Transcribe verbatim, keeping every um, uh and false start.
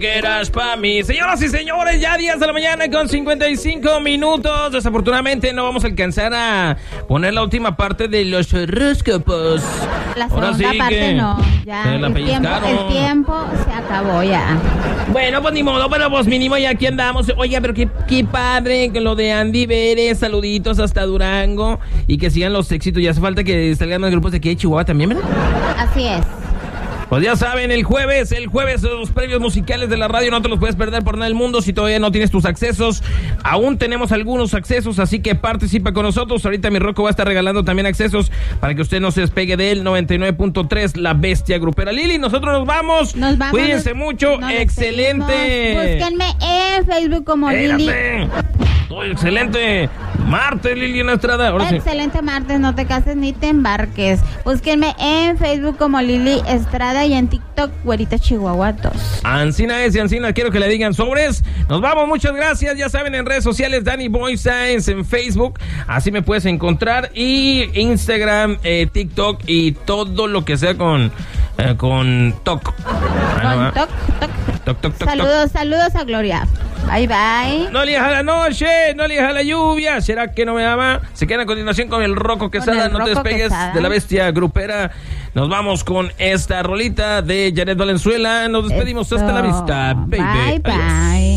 Que eras pa' mí. Señoras y señores, ya diez de la mañana con cincuenta y cinco minutos. Desafortunadamente no vamos a alcanzar a poner la última parte de los horóscopos. La segunda sí parte no. Ya el tiempo, el tiempo se acabó ya. Bueno, pues ni modo, pero pues mínimo ya aquí andamos. Oye, pero qué, qué padre que lo de Andy Vélez. Saluditos hasta Durango. Y que sigan los éxitos. Ya hace falta que salgan más grupos de aquí de Chihuahua también, ¿verdad? Así es. Pues ya saben, el jueves, el jueves los premios musicales de la radio no te los puedes perder por nada del mundo si todavía no tienes tus accesos. Aún tenemos algunos accesos, así que participa con nosotros. Ahorita mi Rocco va a estar regalando también accesos para que usted no se despegue de él. noventa y nueve punto tres, La Bestia Grupera. Lili, nosotros nos vamos. Nos vamos. Cuídense nos, mucho. nos Excelente. Despedimos. Búsquenme en Facebook como Espérate. Lili. Estoy excelente. Martes, Lilian Estrada. Ahora Excelente sí. martes, no te cases ni te embarques. Búsquenme en Facebook como Lili Estrada y en TikTok, Güerita Chihuahua dos. Ancina es y Ancina, quiero que le digan sobres. Nos vamos, muchas gracias. Ya saben, en redes sociales, Danny Boy Science en Facebook. Así me puedes encontrar. Y Instagram, eh, TikTok y todo lo que sea con, eh, con Toc. Con Ah, Toc, Toc. Toc, toc, toc, Saludos, toc. saludos a Gloria. Bye, bye. No le a la noche, no le a la lluvia. ¿Será que no me ama? Se queda a continuación con el Rocco Quesada. el No te Rocco despegues Quesada. de La Bestia Grupera. Nos vamos con esta rolita de Janet Valenzuela. Nos despedimos. Esto. Hasta la vista, baby. Bye, Adiós. bye.